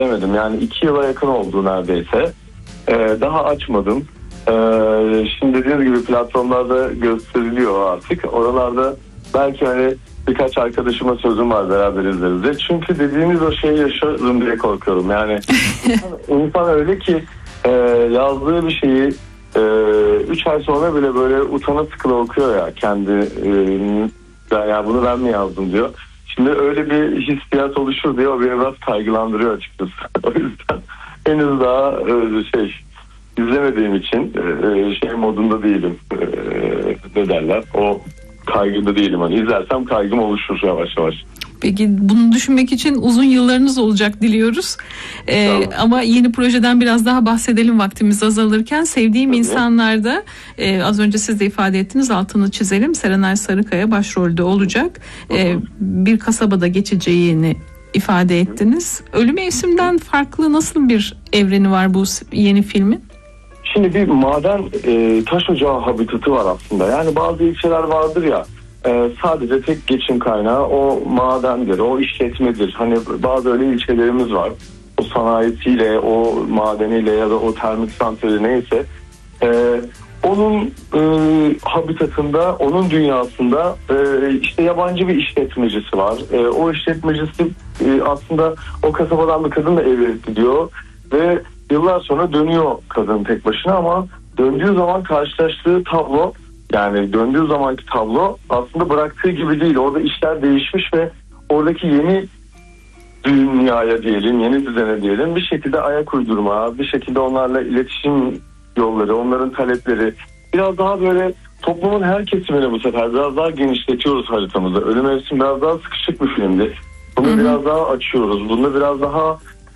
demedim. Yani 2 yıla yakın oldu neredeyse. Daha açmadım. Şimdi dediğiniz gibi platformlarda gösteriliyor artık. Oralarda belki hani birkaç arkadaşıma sözüm var, beraber izleriz diye. Çünkü dediğiniz o şeyi yaşarım diye korkuyorum. Yani insan öyle ki yazdığı bir şeyi 3 ay sonra bile böyle utana sıkıla okuyor ya kendi, ya bunu ben mi yazdım diyor. Şimdi öyle bir hissiyat oluşur diye o beni biraz kaygılandırıyor açıkçası. O yüzden henüz daha izlemediğim için şey modunda değilim. Ne derler? O kaygıda değilim. Hani izlersem kaygım oluşur yavaş yavaş. Peki bunu düşünmek için uzun yıllarınız olacak diliyoruz. Tamam. Ama yeni projeden biraz daha bahsedelim vaktimiz azalırken. Sevdiğim insanlarda az önce siz de ifade ettiniz, altını çizelim. Serenay Sarıkaya başrolde olacak. Bir kasabada geçeceğini ifade ettiniz. Ölü Mevsim'den farklı nasıl bir evreni var bu yeni filmin? Şimdi bir maden taş ocağı habitatı var aslında. Yani bazı ilçeler vardır ya, sadece tek geçim kaynağı o madendir, o işletmedir. Hani bazı öyle ilçelerimiz var. O sanayisiyle, o madeniyle ya da o termik santrali neyse. Onun habitatında, onun dünyasında işte yabancı bir işletmecisi var. O işletmecisi aslında o kasabadan bir kadınla evlenip gidiyor ve yıllar sonra dönüyor kadın tek başına, ama döndüğü zaman karşılaştığı tablo, yani döndüğü zamanki tablo aslında bıraktığı gibi değil. Orada işler değişmiş ve oradaki yeni dünyaya diyelim, yeni düzene diyelim, bir şekilde ayak uydurma, bir şekilde onlarla iletişim yolları, onların talepleri, biraz daha böyle toplumun her kesimine bu sefer biraz daha genişletiyoruz haritamızı. Ölü Mevsim biraz daha sıkışık bir filmdi. Bunu biraz daha açıyoruz. Bunu biraz daha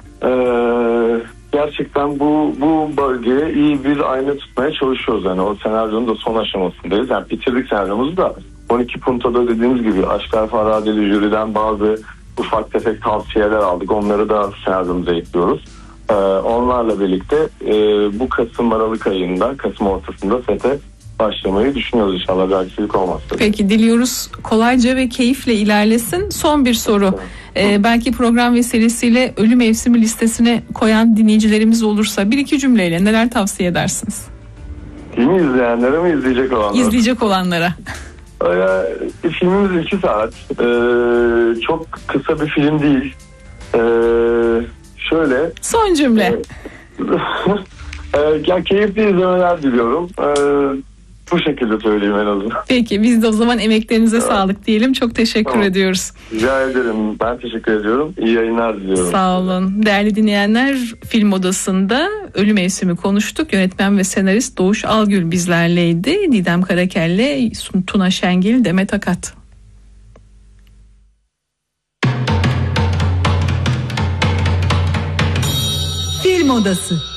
gerçekten bu bölgeye iyi bir ayna tutmaya çalışıyoruz. Yani o senaryonun da son aşamasındayız. Yani bitirdik senaryomuzu da 12 puntoda dediğimiz gibi Aşkar Faradeli jüriden bazı ufak tefek tavsiyeler aldık. Onları da senaryomuza ekliyoruz. Onlarla birlikte bu Kasım-Aralık ayında, Kasım ortasında sete başlamayı düşünüyoruz inşallah, bir aksilik olmazsa. Peki, diliyoruz kolayca ve keyifle ilerlesin. Son bir soru. Belki program vesilesiyle Ölü Mevsimi listesine koyan dinleyicilerimiz olursa bir iki cümleyle neler tavsiye edersiniz? Filmi izleyenlere mi, izleyecek olanlara? İzleyecek olanlara. Filmimiz 2 saat. Çok kısa bir film değil. Şöyle. Son cümle. Ya keyifli izlemeler diliyorum. Bu şekilde söyleyeyim en azından. Peki, biz de o zaman emeklerinize sağlık diyelim. Çok teşekkür ediyoruz. Rica ederim. Ben teşekkür ediyorum. İyi yayınlar diliyorum. Sağ olun. Değerli dinleyenler, Film Odası'nda Ölü Mevsimi konuştuk. Yönetmen ve senarist Doğuş Algül bizlerleydi. Didem Karakelle, Tuna Şengil, Demet Akat. Film Odası.